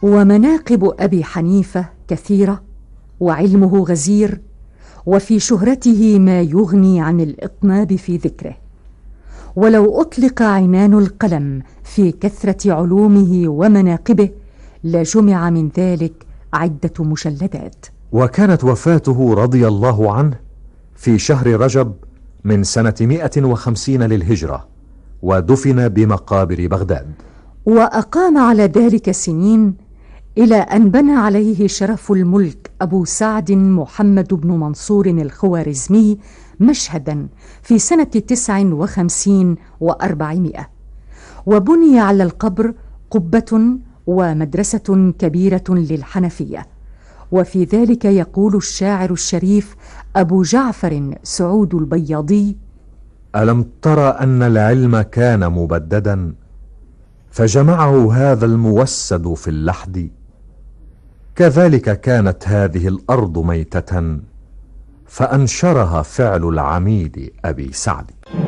ومناقب أبي حنيفة كثيرة، وعلمه غزير، وفي شهرته ما يغني عن الإطناب في ذكره. ولو أطلق عنان القلم في كثرة علومه ومناقبه لجمع من ذلك عدة مجلدات. وكانت وفاته رضي الله عنه في شهر رجب من سنة 150 للهجرة، ودفن بمقابر بغداد. وأقام على ذلك سنين إلى أن بنى عليه شرف الملك أبو سعد محمد بن منصور الخوارزمي مشهدا في سنة 59 و400، وبني على القبر قبة ومدرسة كبيرة للحنفية. وفي ذلك يقول الشاعر الشريف أبو جعفر سعود البياضي: ألم تر أن العلم كان مبددا فجمعه هذا الموسد في اللحد؟ كذلك كانت هذه الأرض ميتة فأنشرها فعل العميد أبي سعد.